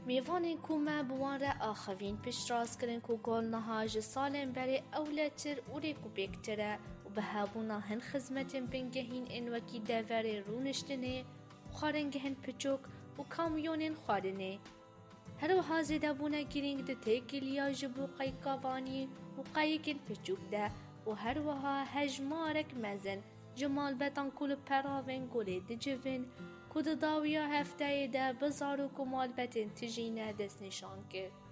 میوانی کو ما بوان را آخوین پیش راست کرن کو گل نهاج سالم بری اولتر اوری کو بیکتره و به هابونا هن خدمتن بنگهین ان وکی دوری رونشتنه خارنگهن پچوک و کامیونن خارنه هر وها زیده بونه گرینگ ده تیگلیا جبو قیقاوانی و قایکن پچوک ده و هر وها هجمارک مزن جمال بتان کل پراون گله ده جوین کد داویا هفته ده بزارو کمال بتن تجینه دست نشان کرد.